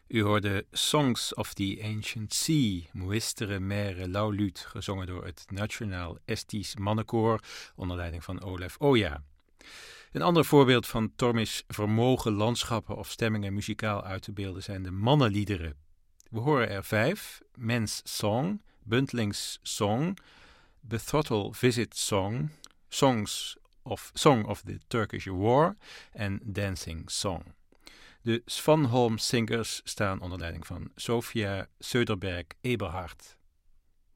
U hoorde Songs of the Ancient Sea, Muistere Mere Lauluut, gezongen door het Nationaal Estisch Mannenkoor onder leiding van Olaf Oja. Een ander voorbeeld van Tormis vermogen landschappen of stemmingen muzikaal uit te beelden zijn de mannenliederen. We horen er 5: Men's Song, Buntling's Song, Bethrottle Visit Song, Song of the Turkish War en Dancing Song. De Svanholm Singers staan onder leiding van Sofia Söderberg-Eberhard.